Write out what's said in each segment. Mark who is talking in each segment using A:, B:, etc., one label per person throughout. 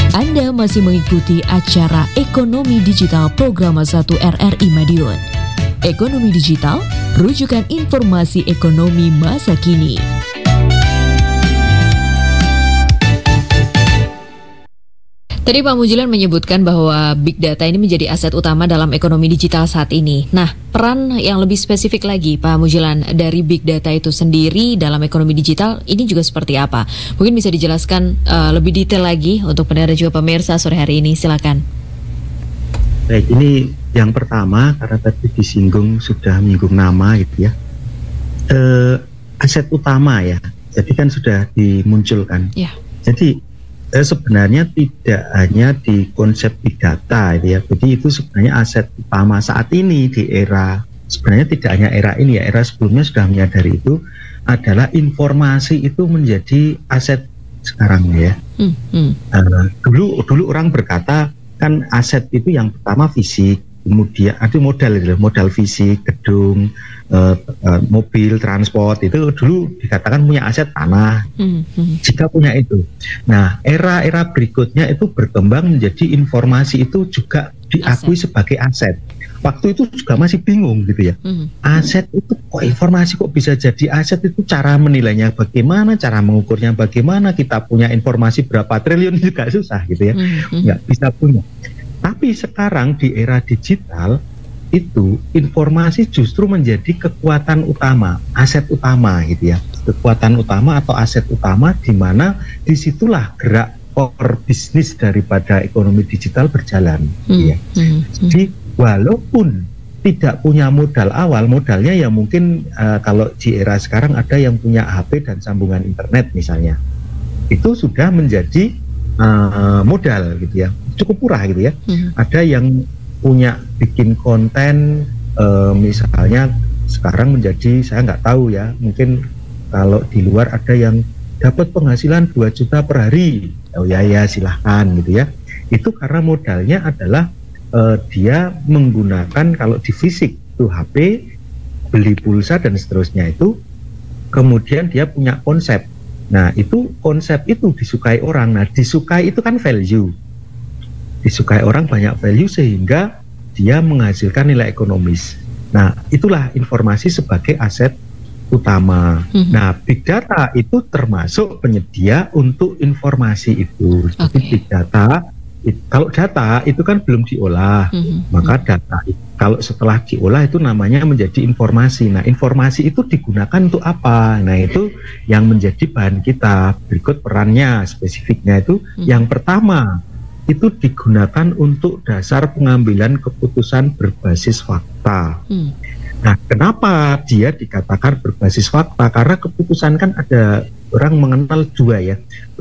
A: Anda masih mengikuti acara Ekonomi Digital Program 1 RRI Madiun. Ekonomi Digital, rujukan informasi ekonomi masa kini. Tadi Pak Mujilan menyebutkan bahwa Big Data ini menjadi aset utama dalam ekonomi digital saat ini. Nah, peran yang lebih spesifik lagi Pak Mujilan dari Big Data itu sendiri dalam ekonomi digital ini juga seperti apa? Mungkin bisa dijelaskan lebih detail lagi untuk pendengar dan juga pemirsa sore hari ini, silakan.
B: Baik, ini yang pertama karena tadi sudah menyinggung nama gitu ya. Aset utama ya, jadi kan sudah dimunculkan.
A: Ya.
B: Jadi sebenarnya tidak hanya di konsep big data ya, jadi itu sebenarnya aset utama saat ini di era, sebenarnya tidak hanya era ini ya, era sebelumnya sudah menyadari itu adalah informasi itu menjadi aset sekarang ya. Dulu orang berkata kan aset itu yang pertama fisik, kemudian ada modal fisik, gedung, mobil, transport, itu dulu dikatakan punya aset tanah, jika punya itu. Nah, era-era berikutnya itu berkembang menjadi informasi itu juga diakui sebagai aset. Waktu itu juga masih bingung gitu ya. Aset itu kok informasi kok bisa jadi aset, itu cara menilainya bagaimana, cara mengukurnya bagaimana, kita punya informasi berapa triliun juga susah gitu ya, nggak bisa punya. Tapi sekarang di era digital itu informasi justru menjadi kekuatan utama, aset utama gitu ya, kekuatan utama atau aset utama, di mana disitulah gerak core bisnis daripada ekonomi digital berjalan. Ya. Jadi walaupun tidak punya modal awal, modalnya ya mungkin kalau di era sekarang ada yang punya HP dan sambungan internet misalnya, itu sudah menjadi modal gitu ya, cukup murah gitu ya. Ada yang punya bikin konten misalnya sekarang menjadi, saya nggak tahu ya, mungkin kalau di luar ada yang dapat penghasilan 2 juta per hari, oh ya silahkan gitu ya. Itu karena modalnya adalah dia menggunakan, kalau di fisik itu HP, beli pulsa dan seterusnya itu, kemudian dia punya konsep. Nah, itu konsep itu disukai orang. Nah, disukai itu kan value. Disukai orang banyak value sehingga dia menghasilkan nilai ekonomis. Nah, itulah informasi sebagai aset utama. Nah, big data itu termasuk penyedia untuk informasi itu. Jadi big data, kalau data itu kan belum diolah, maka data kalau setelah diolah itu namanya menjadi informasi. Nah, informasi itu digunakan untuk apa? Nah, itu yang menjadi bahan kita. Berikut perannya, spesifiknya itu yang pertama, itu digunakan untuk dasar pengambilan keputusan berbasis fakta. Nah, kenapa dia dikatakan berbasis fakta? Karena keputusan kan ada orang mengenal dua ya,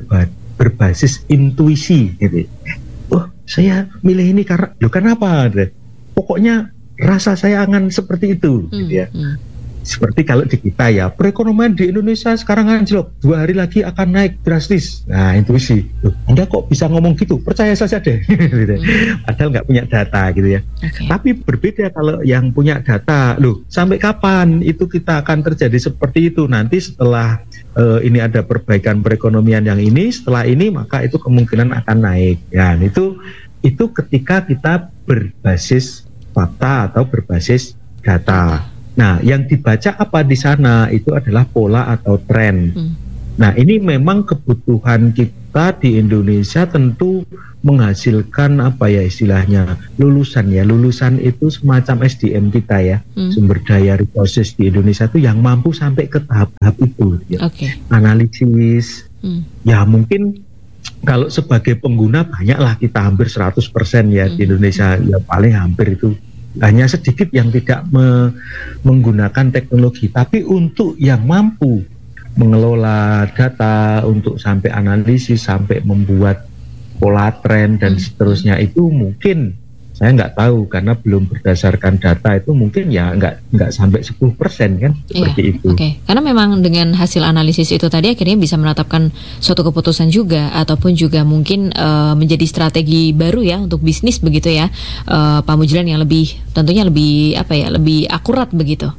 B: berbasis intuisi gitu. Oh, saya milih ini karena, kenapa? Pokoknya rasa saya akan seperti itu gitu ya. Seperti kalau di kita ya, perekonomian di Indonesia sekarang anjlok, 2 hari lagi akan naik drastis. Nah, intuisi, Anda kok bisa ngomong gitu? Percaya saja deh. Padahal nggak punya data gitu ya. Tapi berbeda kalau yang punya data, sampai kapan itu kita akan terjadi seperti itu? Nanti setelah ini ada perbaikan perekonomian yang ini, setelah ini maka itu kemungkinan akan naik. Ya, itu ketika kita berbasis fakta atau berbasis data. Nah, yang dibaca apa di sana itu adalah pola atau tren. Nah, ini memang kebutuhan kita di Indonesia tentu menghasilkan apa ya istilahnya, lulusan ya. Lulusan itu semacam SDM kita ya, sumber daya resources di Indonesia itu yang mampu sampai ke tahap-tahap itu ya. Analisis, ya mungkin kalau sebagai pengguna banyaklah kita, hampir 100% ya di Indonesia, ya paling hampir itu. Hanya sedikit yang tidak menggunakan teknologi, tapi untuk yang mampu mengelola data, untuk sampai analisis, sampai membuat pola tren dan seterusnya, itu mungkin saya nggak tahu karena belum berdasarkan data, itu mungkin ya nggak sampai 10% kan, seperti itu.
A: Karena memang dengan hasil analisis itu tadi akhirnya bisa menetapkan suatu keputusan juga, ataupun juga mungkin menjadi strategi baru ya untuk bisnis begitu ya, Pak Mujilan, yang tentunya lebih akurat begitu.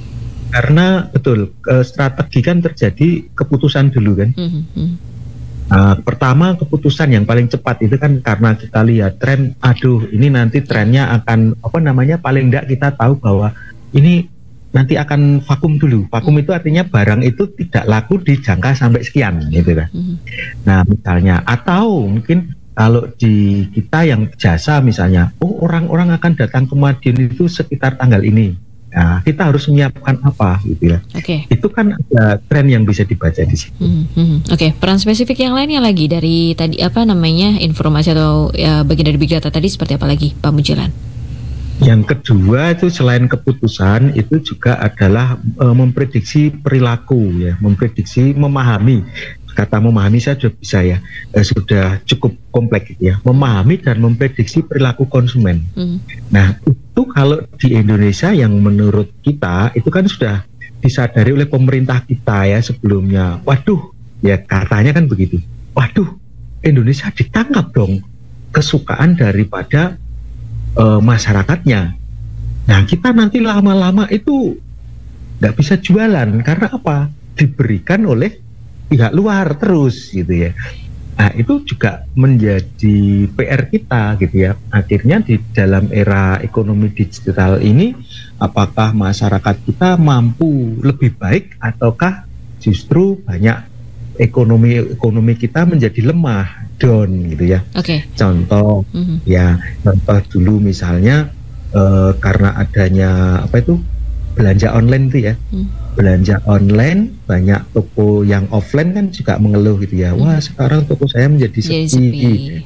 B: Karena betul strategi kan terjadi keputusan dulu kan. Pertama, keputusan yang paling cepat itu kan karena kita lihat tren, aduh ini nanti trennya akan paling enggak kita tahu bahwa ini nanti akan vakum dulu. Vakum itu artinya barang itu tidak laku di jangka sampai sekian gitu kan. Nah misalnya, atau mungkin kalau di kita yang jasa misalnya, orang-orang akan datang ke Madiun itu sekitar tanggal ini. Nah, kita harus menyiapkan apa gitu ya. Itu kan ada tren yang bisa dibaca di situ.
A: Peran spesifik yang lainnya lagi dari tadi informasi atau bagian dari big data tadi seperti apa lagi, Pak Mujilan?
B: Yang kedua itu selain keputusan itu juga adalah memprediksi perilaku ya, memahami. Kata memahami saya sudah bisa ya, sudah cukup kompleks gitu ya. Memahami dan memprediksi perilaku konsumen. Nah itu kalau di Indonesia yang menurut kita itu kan sudah disadari oleh pemerintah kita ya sebelumnya. Waduh, ya katanya kan begitu. Waduh, Indonesia ditangkap dong kesukaan daripada masyarakatnya. Nah kita nanti lama-lama itu nggak bisa jualan karena apa? Diberikan oleh pihak luar terus gitu ya. Nah itu juga menjadi PR kita gitu ya. Akhirnya di dalam era ekonomi digital ini, apakah masyarakat kita mampu lebih baik ataukah justru banyak ekonomi kita menjadi lemah, down gitu ya. Contoh ya, contoh dulu misalnya karena adanya belanja online itu ya. Belanja online, banyak toko yang offline kan juga mengeluh gitu ya. Wah sekarang toko saya menjadi sepi.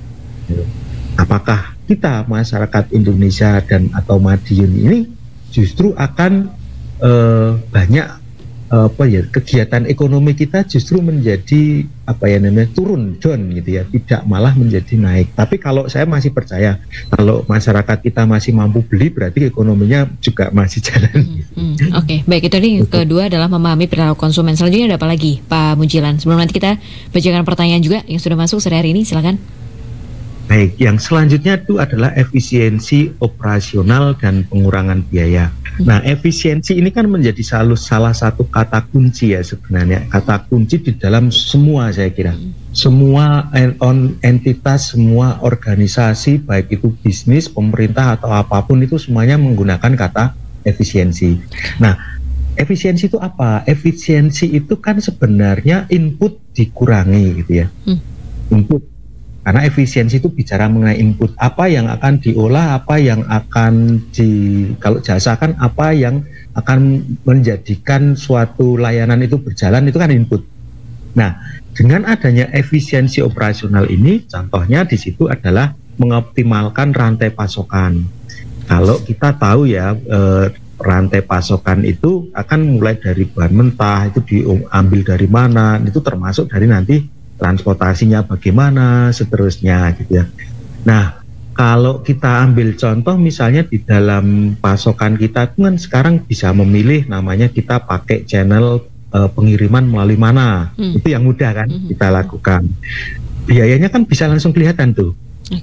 B: Apakah kita masyarakat Indonesia dan atau Madiun ini justru akan banyak kegiatan ekonomi kita justru menjadi turun down gitu ya, tidak malah menjadi naik. Tapi kalau saya masih percaya kalau masyarakat kita masih mampu beli berarti ekonominya juga masih jalan.
A: Baik, itu tadi kedua adalah memahami perilaku konsumen. Selanjutnya ada apa lagi Pak Mujilan? Sebelum nanti kita bacakan pertanyaan juga yang sudah masuk sore hari ini, silakan.
B: Baik, yang selanjutnya itu adalah efisiensi operasional dan pengurangan biaya. Nah, efisiensi ini kan menjadi salah satu kata kunci ya sebenarnya. Kata kunci di dalam semua saya kira. Semua entitas, semua organisasi, baik itu bisnis, pemerintah atau apapun itu semuanya menggunakan kata efisiensi. Nah, efisiensi itu apa? Efisiensi itu kan sebenarnya input dikurangi gitu ya. Input. Karena efisiensi itu bicara mengenai input, apa yang akan diolah, apa yang akan kalau jasa kan apa yang akan menjadikan suatu layanan itu berjalan, itu kan input. Nah, dengan adanya efisiensi operasional ini, contohnya di situ adalah mengoptimalkan rantai pasokan. Kalau kita tahu ya, rantai pasokan itu akan mulai dari bahan mentah, itu diambil dari mana, itu termasuk dari nanti transportasinya bagaimana, seterusnya gitu ya. Nah, kalau kita ambil contoh misalnya di dalam pasokan kita itu kan sekarang bisa memilih namanya kita pakai channel pengiriman melalui mana. Itu yang mudah kan kita lakukan. Biayanya kan bisa langsung kelihatan tuh.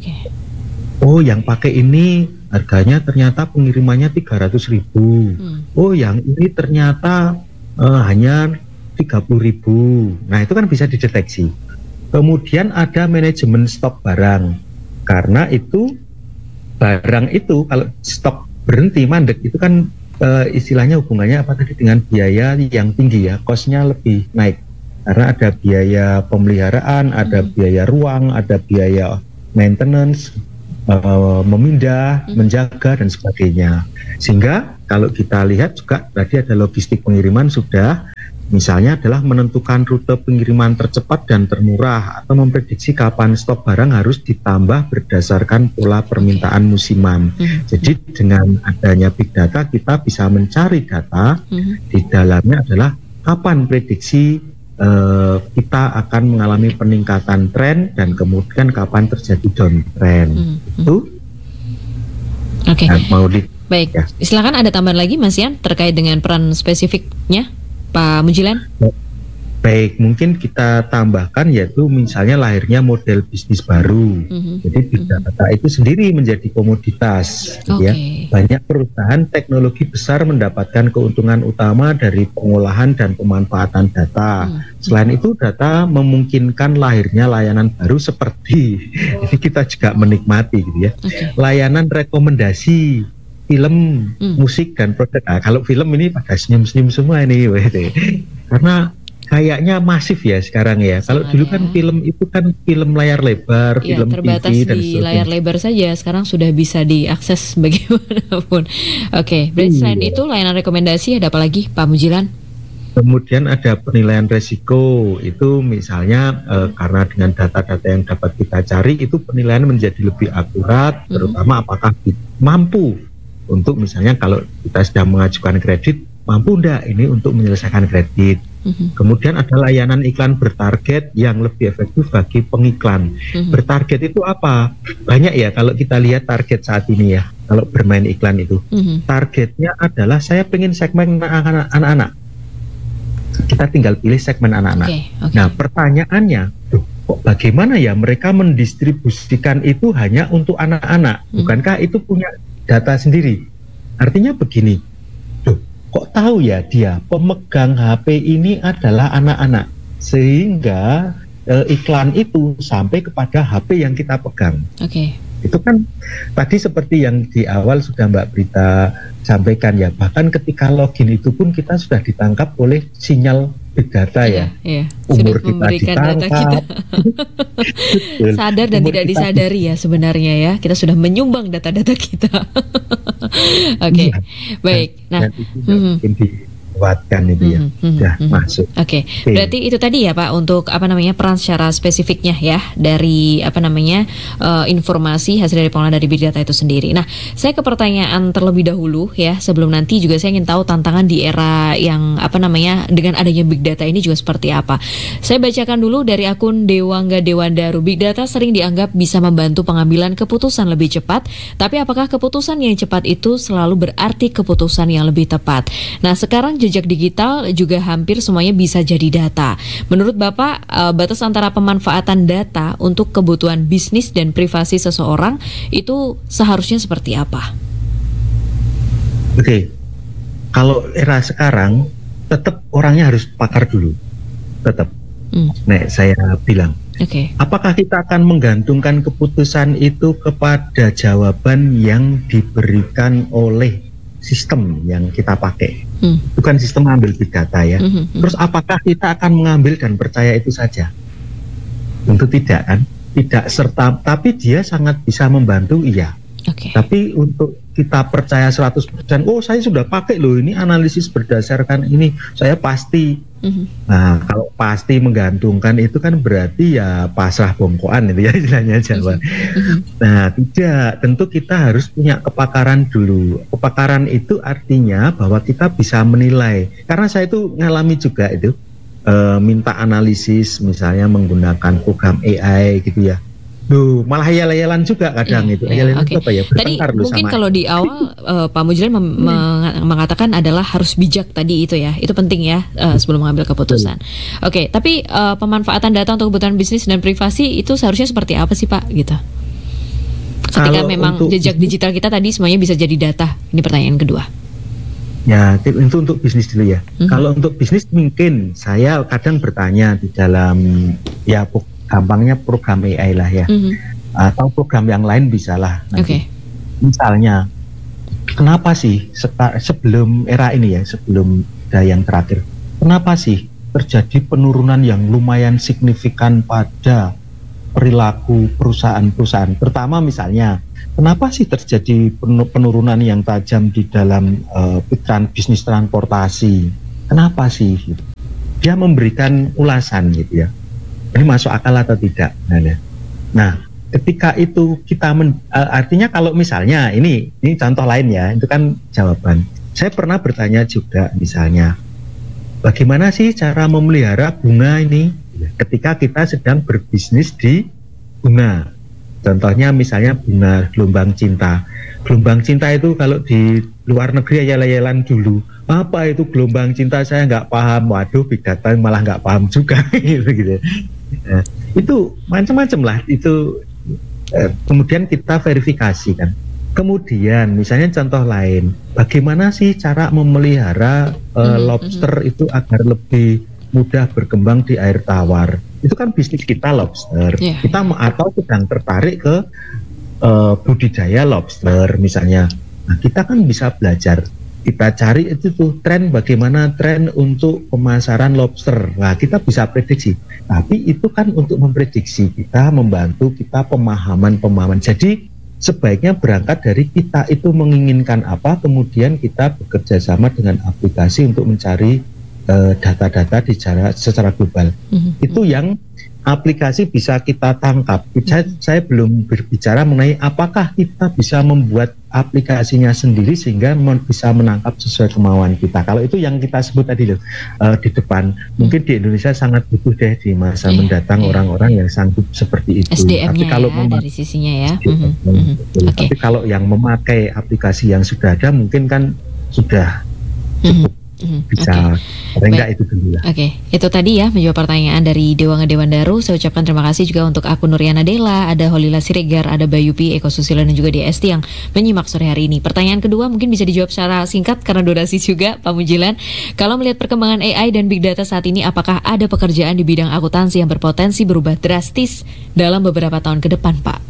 B: Oh, yang pakai ini harganya ternyata pengirimannya 300.000. Oh, yang ini ternyata hanya 30.000. Nah itu kan bisa dideteksi. Kemudian ada manajemen stok barang. Karena itu barang itu kalau stok berhenti mandek itu kan istilahnya hubungannya apa tadi dengan biaya yang tinggi ya, cost-nya lebih naik. Karena ada biaya pemeliharaan, ada biaya ruang, ada biaya maintenance, memindah, menjaga dan sebagainya. Sehingga kalau kita lihat juga tadi ada logistik pengiriman sudah. Misalnya adalah menentukan rute pengiriman tercepat dan termurah atau memprediksi kapan stok barang harus ditambah berdasarkan pola permintaan musiman. Jadi dengan adanya big data kita bisa mencari data di dalamnya adalah kapan prediksi kita akan mengalami peningkatan tren dan kemudian kapan terjadi downtrend. Itu.
A: Baik, ya. Silakan ada tambahan lagi Mas Yan terkait dengan peran spesifiknya Pak Mujilan?
B: Baik, mungkin kita tambahkan yaitu misalnya lahirnya model bisnis baru. Jadi big data itu sendiri menjadi komoditas, gitu ya. Banyak perusahaan teknologi besar mendapatkan keuntungan utama dari pengolahan dan pemanfaatan data. Selain itu, data memungkinkan lahirnya layanan baru seperti ini kita juga menikmati, gitu ya. Layanan rekomendasi film, musik dan produk. Nah, kalau film ini pada senyum-senyum semua ini, karena kayaknya masif ya sekarang ya. Kalau dulu kan film itu kan film layar lebar, film
A: terbatas
B: TV dan
A: di layar lebar saja. Sekarang sudah bisa diakses bagaimanapun. Berarti selain itu layanan rekomendasi ada apa lagi, Pak Mujilan?
B: Kemudian ada penilaian resiko. Itu misalnya karena dengan data-data yang dapat kita cari itu penilaian menjadi lebih akurat, terutama apakah mampu untuk misalnya kalau kita sedang mengajukan kredit, mampu enggak ini untuk menyelesaikan kredit. Kemudian ada layanan iklan bertarget yang lebih efektif bagi pengiklan. Bertarget itu apa? Banyak ya kalau kita lihat target saat ini ya, kalau bermain iklan itu. Targetnya adalah saya pengen segmen anak-anak. Kita tinggal pilih segmen anak-anak. Nah pertanyaannya, kok bagaimana ya mereka mendistribusikan itu hanya untuk anak-anak? Bukankah itu punya data sendiri? Artinya begini, kok tahu ya dia pemegang HP ini adalah anak-anak, sehingga iklan itu sampai kepada HP yang kita pegang. Itu kan tadi seperti yang di awal sudah Mbak Brita sampaikan ya, bahkan ketika login itu pun kita sudah ditangkap oleh sinyal big data umur
A: sudah
B: kita
A: data kita. Sadar dan umur tidak disadari ya sebenarnya ya, kita sudah menyumbang data-data kita. Baik. Nah,
B: kuatkan itu ya, sudah masuk.
A: Berarti itu tadi ya Pak untuk peran secara spesifiknya ya dari informasi hasil dari pengolahan dari big data itu sendiri. Nah, saya ke pertanyaan terlebih dahulu ya, sebelum nanti juga saya ingin tahu tantangan di era yang dengan adanya big data ini juga seperti apa. Saya bacakan dulu dari akun Dewangga Dewandaru. Big data sering dianggap bisa membantu pengambilan keputusan lebih cepat, tapi apakah keputusan yang cepat itu selalu berarti keputusan yang lebih tepat? Nah, sekarang jejak digital juga hampir semuanya bisa jadi data. Menurut Bapak, batas antara pemanfaatan data untuk kebutuhan bisnis dan privasi seseorang itu seharusnya seperti apa?
B: Kalau era sekarang tetap orangnya harus pakar dulu, tetap. Nah, saya bilang, apakah kita akan menggantungkan keputusan itu kepada jawaban yang diberikan oleh sistem yang kita pakai, bukan sistem mengambil big data ya. Terus apakah kita akan mengambil dan percaya itu saja? Tentu tidak kan, tidak serta, tapi dia sangat bisa membantu, iya. Tapi untuk kita percaya 100%, oh saya sudah pakai loh, ini analisis berdasarkan ini, saya pasti. Nah, kalau pasti menggantungkan itu kan berarti ya pasrah bongkoan itu ya istilahnya Jawa. Nah, tidak, tentu kita harus punya kepakaran dulu. Kepakaran itu artinya bahwa kita bisa menilai. Karena saya itu ngalami juga itu, minta analisis misalnya menggunakan program AI gitu ya. Malah hayal-hayalan juga kadang itu.
A: Tadi mungkin kalau di awal Pak Mujilan mengatakan adalah harus bijak tadi itu ya. Itu penting ya sebelum mengambil keputusan. Tapi pemanfaatan data untuk kebutuhan bisnis dan privasi itu seharusnya seperti apa sih Pak gitu? Ketika memang jejak digital kita tadi semuanya bisa jadi data. Ini pertanyaan kedua.
B: Ya, itu untuk bisnis dulu ya. Kalau untuk bisnis mungkin saya kadang bertanya di dalam gampangnya program AI lah ya, atau program yang lain bisa lah. Misalnya, kenapa sih sebelum era ini ya, sebelum yang terakhir, kenapa sih terjadi penurunan yang lumayan signifikan pada perilaku perusahaan-perusahaan? Pertama misalnya, kenapa sih terjadi penurunan yang tajam di dalam bisnis transportasi? Kenapa sih? Dia memberikan ulasan gitu ya. Ini masuk akal atau tidak? Nah, ketika itu kita artinya kalau misalnya ini contoh lain ya, itu kan jawaban. Saya pernah bertanya juga misalnya, bagaimana sih cara memelihara bunga ini ketika kita sedang berbisnis di bunga? Contohnya misalnya bunga gelombang cinta. Gelombang cinta itu kalau di luar negeri ayel-ayelan dulu. Apa itu gelombang cinta, saya nggak paham. Waduh, big data malah nggak paham juga gitu. Nah, itu macam-macam lah. Itu kemudian kita verifikasi kan. Kemudian misalnya contoh lain, bagaimana sih cara memelihara lobster itu agar lebih mudah berkembang di air tawar? Itu kan bisnis kita lobster. Kita atau sedang tertarik ke budidaya lobster misalnya. Nah, kita kan bisa belajar. Kita cari itu tuh tren, bagaimana tren untuk pemasaran lobster. Nah, kita bisa prediksi. Tapi itu kan untuk memprediksi, kita membantu kita pemahaman. Jadi sebaiknya berangkat dari kita itu menginginkan apa, kemudian kita bekerja sama dengan aplikasi untuk mencari data-data secara global. Itu yang aplikasi bisa kita tangkap. Saya belum berbicara mengenai apakah kita bisa membuat aplikasinya sendiri sehingga bisa menangkap sesuai kemauan kita. Kalau itu yang kita sebut tadi loh, di depan, mungkin di Indonesia sangat butuh deh di masa mendatang orang-orang yang sanggup seperti itu.
A: SDM-nya dari sisinya ya.
B: Tapi kalau yang memakai aplikasi yang sudah ada mungkin kan sudah cukup bisa rendah itu dulu lah.
A: Itu tadi ya menjawab pertanyaan dari Dewa Ngedewan Daru. Saya ucapkan terima kasih juga untuk akun Nuriana Dela, ada Holila Siregar, ada Bayupi, Eko Susilo dan juga DST yang menyimak sore hari ini. Pertanyaan kedua mungkin bisa dijawab secara singkat karena durasi juga, Pak Mujilan. Kalau melihat perkembangan AI dan Big Data saat ini, apakah ada pekerjaan di bidang akuntansi yang berpotensi berubah drastis dalam beberapa tahun ke depan, Pak?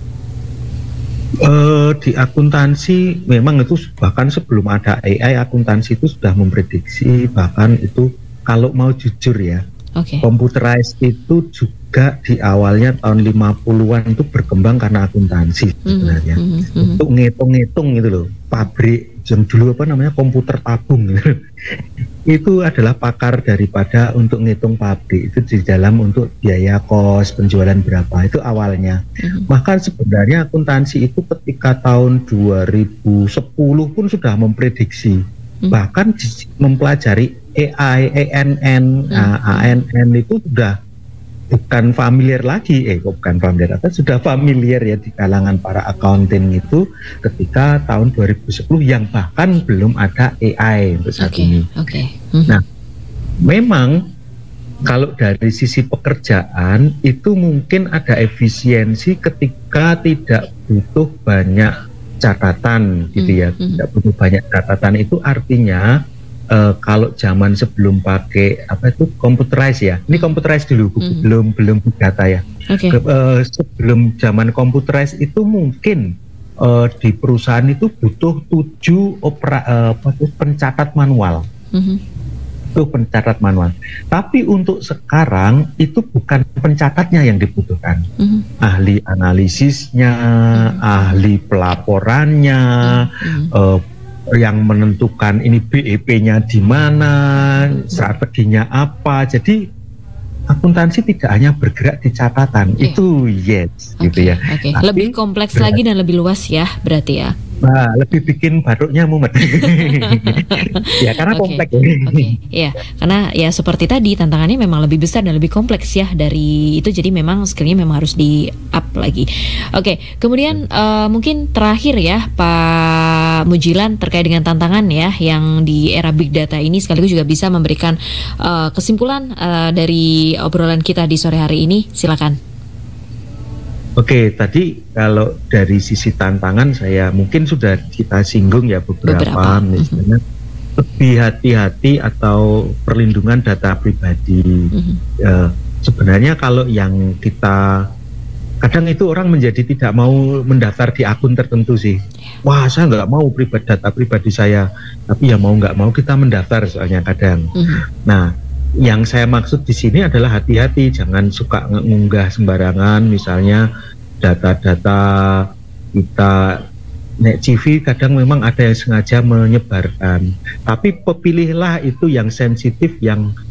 B: Di akuntansi memang itu bahkan sebelum ada AI, akuntansi itu sudah memprediksi, bahkan itu kalau mau jujur ya, computerized itu juga di awalnya tahun 50-an itu berkembang karena akuntansi sebenarnya. Untuk ngitung-ngitung gitu loh, pabrik yang dulu komputer tabung gitu. Itu adalah pakar daripada untuk ngitung pabrik, itu di dalam untuk biaya kos penjualan berapa, itu awalnya. Bahkan sebenarnya akuntansi itu ketika tahun 2010 pun sudah memprediksi, bahkan mempelajari AI, ANN, ANN itu sudah bukan familiar lagi, sudah familiar ya di kalangan para accounting itu ketika tahun 2010 yang bahkan belum ada AI untuk saat ini. Nah, memang kalau dari sisi pekerjaan itu mungkin ada efisiensi ketika tidak butuh banyak catatan gitu ya, tidak butuh banyak catatan. Itu artinya kalau zaman sebelum pakai computerized ya, ini computerized dulu, belum big data ya. Sebelum zaman computerized itu mungkin di perusahaan itu butuh 7 pencatat manual. Itu pencatat manual. Tapi untuk sekarang itu bukan pencatatnya yang dibutuhkan, ahli analisisnya, ahli pelaporannya, yang menentukan ini BEP-nya di mana, strateginya apa. Jadi akuntansi tidak hanya bergerak di catatan, itu gitu ya.
A: Lebih kompleks lagi dan lebih luas ya, berarti ya.
B: Nah, lebih bikin batuknya mumet. Ya, karena kompleks.
A: Ya, karena ya seperti tadi tantangannya memang lebih besar dan lebih kompleks ya dari itu. Jadi memang skillnya memang harus di up lagi. Kemudian mungkin terakhir ya Pak Mujilan terkait dengan tantangan ya yang di era Big Data ini, sekaligus juga bisa memberikan kesimpulan dari obrolan kita di sore hari ini. Silakan.
B: Tadi kalau dari sisi tantangan saya mungkin sudah kita singgung ya beberapa. Misalnya lebih hati-hati atau perlindungan data pribadi. Sebenarnya kalau yang kita kadang itu orang menjadi tidak mau mendaftar di akun tertentu sih. Wah, saya nggak mau data pribadi saya, tapi ya mau nggak mau kita mendaftar soalnya kadang. Nah, yang saya maksud di sini adalah hati-hati, jangan suka ngunggah sembarangan, misalnya data-data kita CV kadang memang ada yang sengaja menyebarkan, tapi pilihlah itu yang sensitif, yang